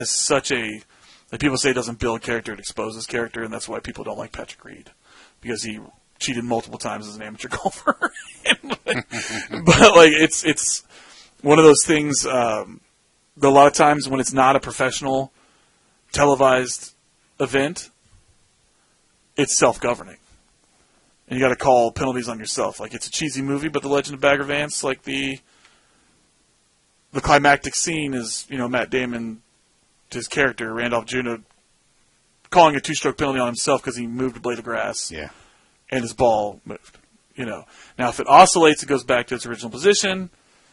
is such a, like people say, it doesn't build character, it exposes character, and that's why people don't like Patrick Reed, because he cheated multiple times as an amateur golfer. But like it's one of those things. A lot of times when it's not a professional televised event, it's self-governing, and you got to call penalties on yourself. Like it's a cheesy movie, but The Legend of Bagger Vance, like the climactic scene is, you know, Matt Damon, his character Randolph Juno, calling a two-stroke penalty on himself because he moved a blade of grass. Yeah. And his ball moved. You know. Now, if it oscillates, it goes back to its original position.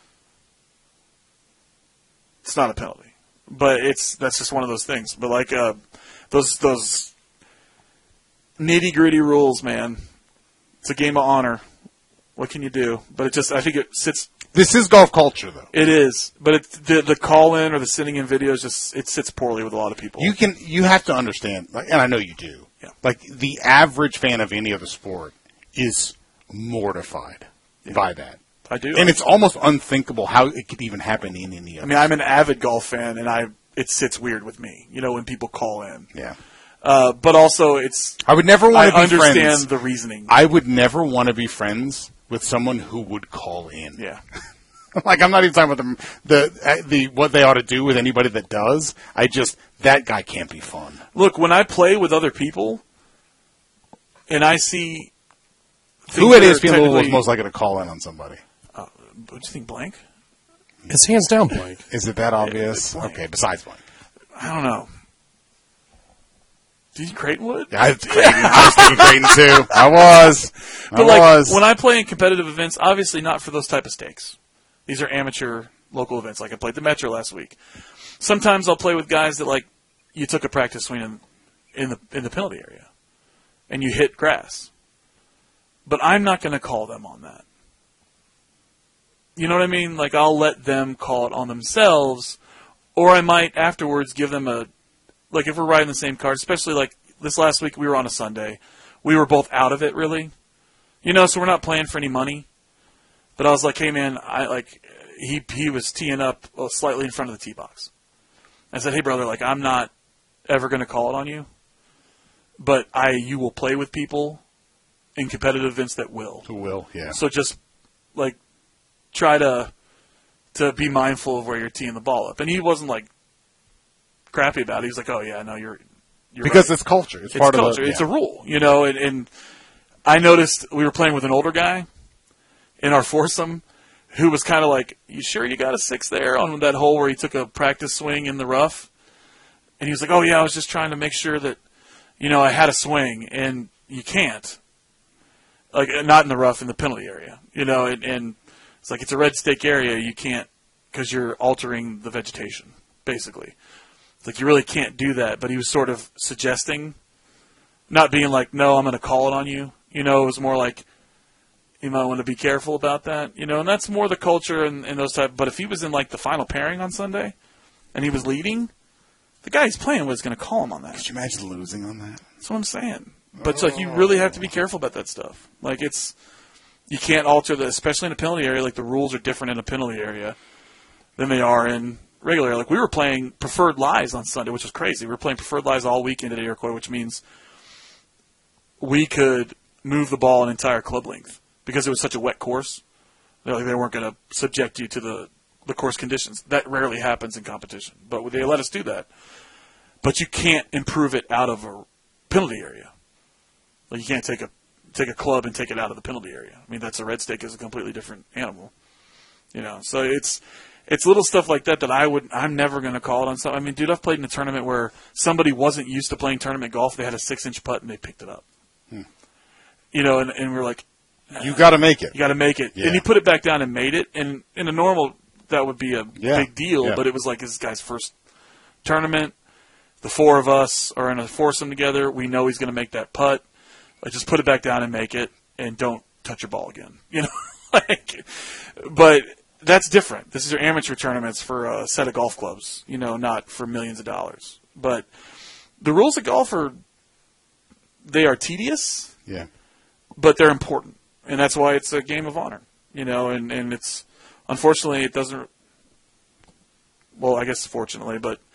It's not a penalty, but that's just one of those things. But like those nitty-gritty rules, man. It's a game of honor. What can you do? But I think it sits. This is golf culture, though. It is, but the call-in or the sitting-in videos it sits poorly with a lot of people. You have to understand, and I know you do. Yeah. Like the average fan of any other sport is mortified by that. I do, and it's almost unthinkable how it could even happen in any other. I mean, I'm an avid golf fan, and it sits weird with me. You know, when people call in. Yeah. But also, I would never want to be friends. I understand the reasoning. I would never want to be friends with someone who would call in. Yeah. Like, I'm not even talking about the what they ought to do with anybody that does. That guy can't be fun. Look, when I play with other people, and I see who at ESPN was most likely to call in on somebody. What do you think, Blank? It's hands down Blank. Is it that obvious? Okay, besides Blank. I don't know. Did you Creighton would? I was thinking Creighton too. I was. When I play in competitive events, obviously not for those type of stakes. These are amateur local events. Like I played the Metro last week. Sometimes I'll play with guys that like you took a practice swing in the penalty area, and you hit grass. But I'm not going to call them on that. You know what I mean? Like I'll let them call it on themselves, or I might afterwards give them like if we're riding the same card, especially like this last week we were on a Sunday. We were both out of it really. You know, so we're not playing for any money. But I was like, hey man, he was teeing up slightly in front of the tee box. I said, hey brother, like I'm not ever going to call it on you, but you will play with people in competitive events that will. Who will, yeah. So just like try to be mindful of where you're teeing the ball up. And he wasn't like crappy about it. He was like, oh yeah, no, you're because right. it's culture. It's part of culture. Yeah. It's a rule, you know. And I noticed we were playing with an older guy in our foursome who was kind of like, you sure you got a 6 there on that hole where he took a practice swing in the rough? And he was like, oh yeah, I was just trying to make sure that, you know, I had a swing, and you can't. Like, not in the rough, in the penalty area, you know, and it's like, it's a red stake area, you can't, because you're altering the vegetation, basically. It's like, you really can't do that, but he was sort of suggesting, not being like, no, I'm going to call it on you. You know, it was more like, you might want to be careful about that, you know, and that's more the culture and those type. But if he was in, like, the final pairing on Sunday, and he was leading, the guy he's playing with is going to call him on that. Could you imagine losing on that? That's what I'm saying. But it's like, you really have to be careful about that stuff. Like, you can't alter especially in a penalty area, like, the rules are different in a penalty area than they are in regular. Like, we were playing preferred lies on Sunday, which was crazy. We were playing preferred lies all weekend at Iroquois, which means we could move the ball an entire club length because it was such a wet course. They weren't going to subject you to the course conditions. That rarely happens in competition, but they let us do that. But you can't improve it out of a penalty area. Like, you can't take a club and take it out of the penalty area. I mean, that's a red stake is a completely different animal. You know, so it's little stuff like that I'm never going to call it on something. I mean, dude, I've played in a tournament where somebody wasn't used to playing tournament golf. They had a 6-inch putt and they picked it up. You know, and we're like, you got to make it. You got to make it. Yeah. And he put it back down and made it. And in a normal, that would be a big deal. Yeah. But it was like this guy's first tournament. The four of us are in a foursome together. We know he's going to make that putt. Like, just put it back down and make it, and don't touch your ball again. You know, but that's different. This is your amateur tournaments for a set of golf clubs. You know, not for millions of dollars. But the rules of golf they are tedious. Yeah. But they're important, and that's why it's a game of honor. You know, and it's unfortunately it doesn't. Well, I guess fortunately, but